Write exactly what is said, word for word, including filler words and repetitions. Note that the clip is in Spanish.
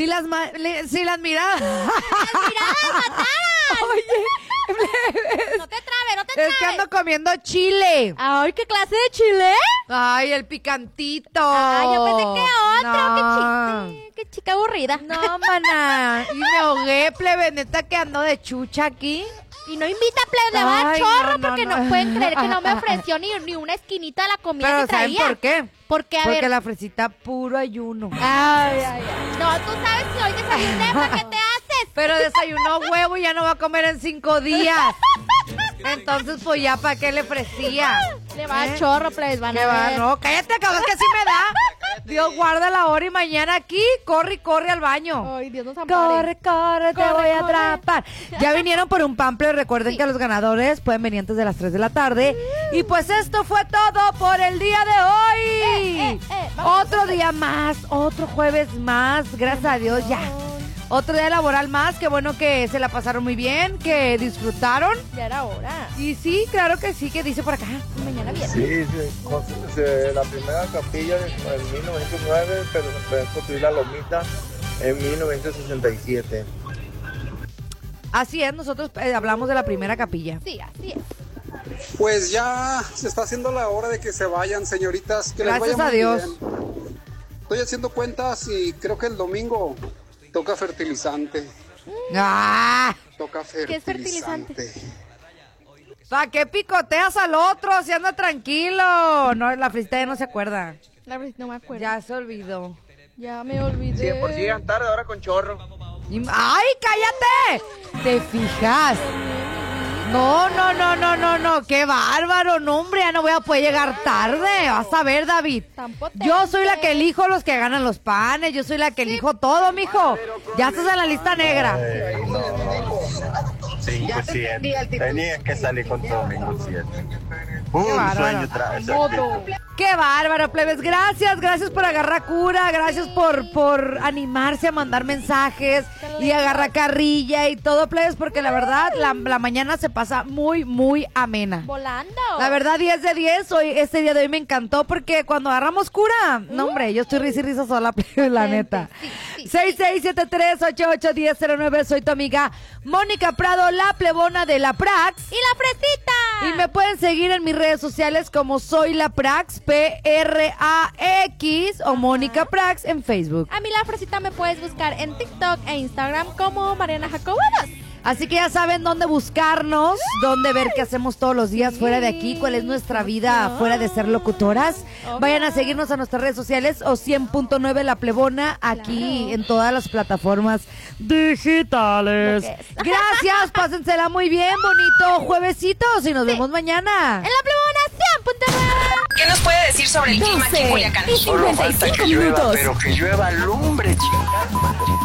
Si las, ma- le- si las miradas... ¡Las miradas mataran! Oye, No te trabes, no te trabes. es que ando comiendo chile. Ay, ¿qué clase de chile? Ay, el picantito. Ay, yo pensé que otro. No. Qué chiste. Qué chica aburrida. No, mana. Y me ahogué, plebe, neta que ando de chucha aquí. Y no invita a plebe, le va a dar Ay, chorro no, no, porque no. no. pueden creer que no me ofreció ni, ni una esquinita de la comida Pero que ¿saben traía. por qué? Porque, a Porque ver. la fresita puro ayuno. Ay, ay, ay. No, tú sabes que hoy desayuné, ¿para qué te haces? Pero desayunó huevo y ya no va a comer en cinco días. Entonces, pues ya, ¿para qué le ofrecía? Le va a ¿Eh? dar chorro, plebes, van ¿Qué a va? ver. No, cállate, cabrón, que así me da. Dios guarda la hora y mañana aquí, corre y corre al baño. Ay, Dios nos ampare. Corre, corre, te Corre, voy a corre. atrapar. Ya vinieron por un pample, recuerden Sí. que los ganadores pueden venir antes de las tres de la tarde. Y pues esto fue todo por el día de hoy. Eh, eh, eh, vamos. Otro día más, otro jueves más, gracias a Dios, ya. Otro día laboral más, qué bueno que se la pasaron muy bien, que disfrutaron. Ya era hora. Y sí, claro que sí, que dice por acá. Mañana viernes. Sí, se, con- se- la primera capilla en mil novecientos nueve, pero se empezó a construir la lomita en mil novecientos sesenta y siete. Así es, nosotros eh, hablamos de la primera capilla. Sí, así es. Pues ya se está haciendo la hora de que se vayan, señoritas. Que les Gracias vaya a muy Dios. bien. Estoy haciendo cuentas y creo que el domingo toca fertilizante. ¡Ah! Toca ¿Qué es fertilizante. fertilizante? ¿Para qué picoteas al otro? Si anda tranquilo. No, la frisita ya no se acuerda. La verdad no me acuerdo. Ya se olvidó. Ya me olvidé. Sí, de por si llegan tarde ahora con chorro. Y- ¡Ay, cállate! ¿Te fijas? No, no, no, no, no, no. ¡Qué bárbaro! No, hombre, ya no voy a poder llegar tarde. Vas a ver, David. Tan potente. Yo soy la que elijo los que ganan los panes. Yo soy la que elijo todo, mijo. Ya estás en la lista negra. cinco siete. Tenía que salir con tu domingo siete. Un bárbaro. sueño tras Modo. ¡Qué bárbaro, plebes! Gracias, gracias por agarrar cura, gracias por, por animarse a mandar mensajes y agarrar carrilla y todo, plebes, porque la verdad, la, la mañana se pasa muy, muy amena. Volando. La verdad, diez de diez, hoy, este día de hoy me encantó porque cuando agarramos cura, no hombre, yo estoy risa y risa sola, plebes, la neta. Sí, sí, sí. seis seis siete tres ocho ocho uno cero cero nueve, soy tu amiga Mónica Prado, la plebona de la Prax. ¡Y la fresita! Y me pueden seguir en mis redes sociales como Soy la Prax, P R A X, o Mónica Prax en Facebook. A mí la fresita me puedes buscar en TikTok e Instagram como Mariana Jacobo dos. Así que ya saben dónde buscarnos, dónde ver qué hacemos todos los días fuera de aquí, cuál es nuestra vida fuera de ser locutoras. Vayan a seguirnos a nuestras redes sociales o cien punto nueve La Plebona aquí Claro. en todas las plataformas digitales. Lo que es. Gracias, pásensela muy bien, bonito juevesitos y nos vemos mañana. En la plebona cien punto nueve. ¿Qué nos puede decir sobre el clima aquí en Culiacán? Solo falta que llueva, minutos. pero que llueva lumbre, chica.